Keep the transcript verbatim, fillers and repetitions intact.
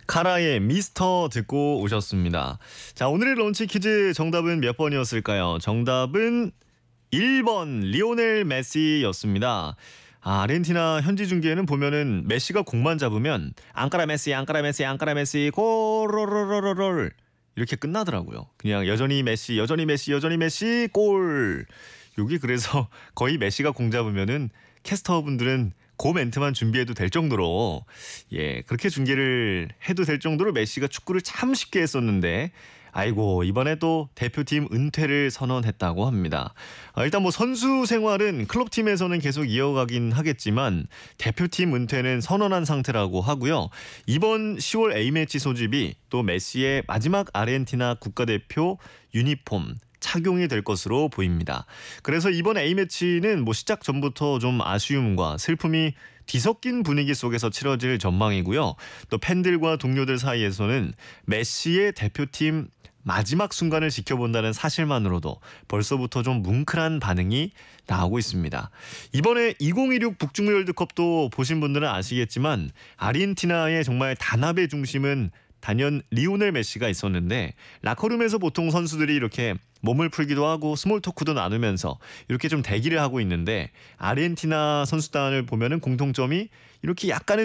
카라의 미스터 듣고 오셨습니다. 자, 오늘의 런치 퀴즈 정답은 몇 번이었을까요? 정답은 일 번 리오넬 메시였습니다. 아, 아르헨티나 현지 중계에는 보면은 메시가 공만 잡으면 앙까라 메시, 앙까라 메시, 앙까라 메시, 골로로로로롤 이렇게 끝나더라고요. 그냥 여전히 메시, 여전히 메시, 여전히 메시, 골. 여기 그래서 거의 메시가 공 잡으면은 캐스터분들은 그 멘트만 준비해도 될 정도로 예 그렇게 중계를 해도 될 정도로 메시가 축구를 참 쉽게 했었는데 아이고 이번에 또 대표팀 은퇴를 선언했다고 합니다. 아, 일단 뭐 선수 생활은 클럽팀에서는 계속 이어가긴 하겠지만 대표팀 은퇴는 선언한 상태라고 하고요. 이번 시월 A매치 소집이 또 메시의 마지막 아르헨티나 국가대표 유니폼 착용이 될 것으로 보입니다. 그래서 이번 A매치는 뭐 시작 전부터 좀 아쉬움과 슬픔이 뒤섞인 분위기 속에서 치러질 전망이고요. 또 팬들과 동료들 사이에서는 메시의 대표팀 마지막 순간을 지켜본다는 사실만으로도 벌써부터 좀 뭉클한 반응이 나오고 있습니다. 이번에 이천이십육 북중미 월드컵도 보신 분들은 아시겠지만 아르헨티나의 정말 단합의 중심은 단연 리오넬 메시가 있었는데 라커룸에서 보통 선수들이 이렇게 몸을 풀기도 하고 스몰 토크도 나누면서 이렇게 좀 대기를 하고 있는데 아르헨티나 선수단을 보면은 공통점이 이렇게 약간은